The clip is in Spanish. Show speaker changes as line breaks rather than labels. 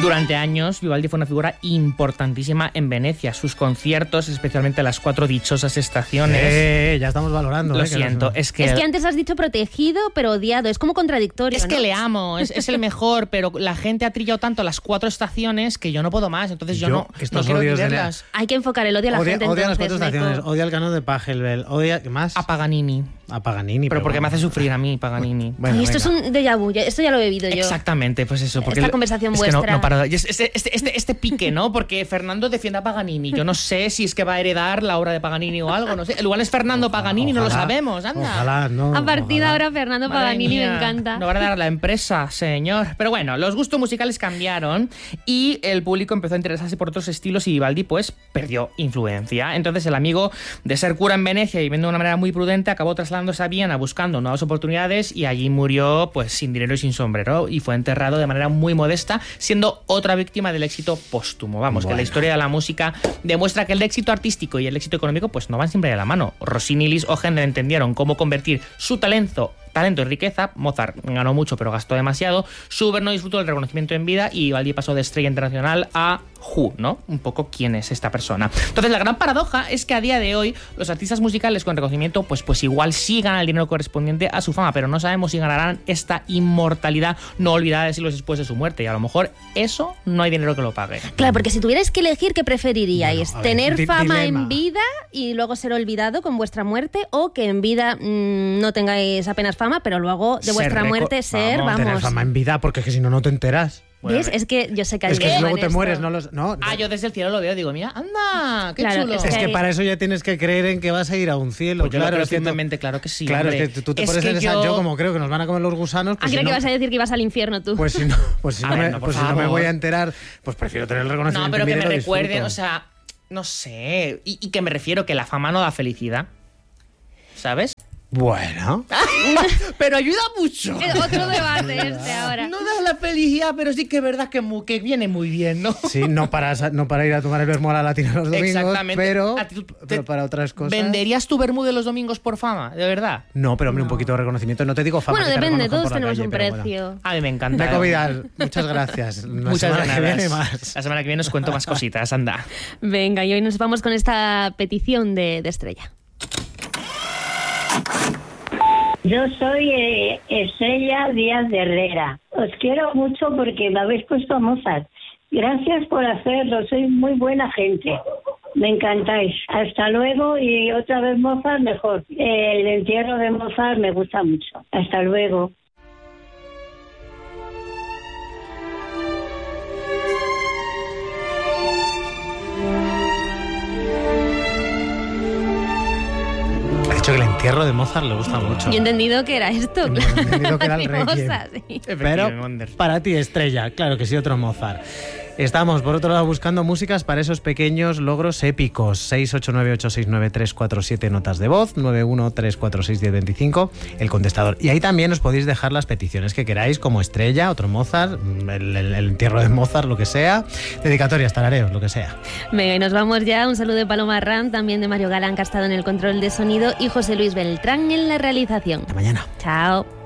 Durante años, Vivaldi fue una figura importantísima en Venecia. Sus conciertos, especialmente las 4 dichosas estaciones...
Ya estamos valorando.
Lo siento, es que
antes has dicho protegido, pero odiado. Es como contradictorio,
Es
¿no?
que le amo, es el mejor, pero la gente ha trillado tanto las 4 estaciones que yo no puedo más. Entonces yo no quiero ni verlas.
Hay que enfocar el odio a la gente.
Odia las
entonces,
4 estaciones, odia el canon de Pachelbel, odia... ¿Qué más?
A Paganini.
A Paganini.
Pero porque me hace sufrir a mí, Paganini.
Bueno,
esto es un déjà vu, esto ya lo he vivido yo.
Exactamente, pues eso. Porque
esta conversación
es
vuestra.
Que no paro. Este pique, ¿no? Porque Fernando defiende a Paganini. Yo no sé si es que va a heredar la obra de Paganini o algo, no sé. Igual es Fernando Paganini, no lo sabemos, anda.
Ojalá, no.
A partir de ahora, Fernando Paganini me encanta.
No van a dar la empresa, señor. Pero bueno, los gustos musicales cambiaron y el público empezó a interesarse por otros estilos y Vivaldi, pues, perdió influencia. Entonces, el amigo, de ser cura en Venecia y viviendo de una manera muy prudente, acabó trasladándose a Viena buscando nuevas oportunidades y allí murió, pues, sin dinero y sin sombrero y fue enterrado de manera muy modesta, siendo otra víctima del éxito póstumo. Vamos, que la historia de la música demuestra que el éxito artístico y el éxito económico, pues, no van siempre de la mano. Rossini y Liszt Händel entendieron cómo convertir su talento y riqueza. Mozart ganó mucho pero gastó demasiado. Schubert no disfrutó del reconocimiento en vida y Vivaldi pasó de estrella internacional a Who, ¿no? Un poco quién es esta persona. Entonces la gran paradoja es que a día de hoy los artistas musicales con reconocimiento pues igual sí ganan el dinero correspondiente a su fama, pero no sabemos si ganarán esta inmortalidad no olvidada de siglos después de su muerte y a lo mejor eso no hay dinero que lo pague.
Claro, porque si tuvierais que elegir, ¿qué preferiríais?
Bueno, a ver,
¿tener fama
dilema
en vida y luego ser olvidado con vuestra muerte o que en vida no tengáis apenas fama, pero luego de vuestra muerte ser,
tener fama en vida, porque es que si no te enteras.
¿Ves? Es que yo sé que
es que luego te
esto.
mueres,
Yo desde el cielo lo veo, digo, mira, anda, qué
claro,
chulo.
Es que para eso ya tienes que creer en que vas a ir a un cielo.
Pues yo
claro,
lo creo firmemente, claro que sí.
Claro,
hombre.
es que tú te
Es
pones
que
en esa... Yo como creo que nos van a comer los gusanos... Pues
creo
si
que
no,
ibas a decir que ibas al infierno tú.
Pues si no me voy a enterar, pues prefiero tener el reconocimiento.
No, pero que me recuerden,
disfruto.
o sea, no sé. Y que me refiero que la fama no da felicidad. ¿Sabes?
Bueno.
Pero ayuda mucho.
Es otro debate ahora.
No da la felicidad, pero sí que es verdad que viene muy bien, ¿no?
Sí, no para ir a tomar el vermú a la latina los domingos,
Exactamente.
pero
Pero
para otras cosas...
¿Venderías tu vermú de los domingos por fama? ¿De verdad?
No, pero hombre, un poquito de reconocimiento. No te digo fama.
Bueno,
que te
depende,
reconozcan
todos
por la
tenemos
calle,
un
pero
precio.
bueno.
A mí me encanta.
Beco Vidal, muchas gracias.
Muchas
semana que viene
gracias.
más.
La semana que viene os cuento más cositas, anda.
Venga, y hoy nos vamos con esta petición de Estrella.
Yo soy Estrella Díaz de Herrera. Os quiero mucho porque me habéis puesto a Mozart. Gracias por hacerlo, sois muy buena gente. Me encantáis. Hasta luego y otra vez Mozart mejor. El entierro de Mozart me gusta mucho. Hasta luego.
Ha dicho que el entierro de Mozart le gusta mucho.
Yo he entendido que era esto,
He
claro.
entendido que era el Requiem.
Mimosa, sí.
Pero para ti, Estrella, claro que sí, otro Mozart. Estamos, por otro lado, buscando músicas para esos pequeños logros épicos. 689869347 notas de voz, 913461025, el contestador. Y ahí también os podéis dejar las peticiones que queráis, como Estrella, otro Mozart, el entierro de Mozart, lo que sea, dedicatorias, tarareos, lo que sea.
Venga, y nos vamos ya. Un saludo de Paloma Arran, también de Mario Galán, que ha estado en el control de sonido, y José Luis Beltrán en la realización.
Hasta mañana.
Chao.